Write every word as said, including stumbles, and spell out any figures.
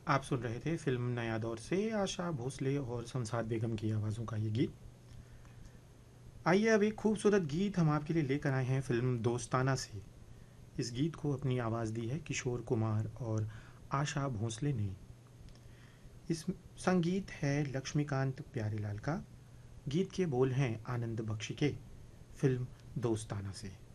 आप सुन रहे थे फिल्म नया दौर से आशा भोसले और शमशाद बेगम की आवाज़ों का ये गीत। आइए अब एक खूबसूरत गीत हम आपके लिए लेकर आए हैं फिल्म दोस्ताना से। इस गीत को अपनी आवाज़ दी है किशोर कुमार और आशा भोसले ने। इस संगीत है लक्ष्मीकांत प्यारेलाल का। गीत के बोल हैं आनंद बख्शी के। फिल्म दोस्ताना से।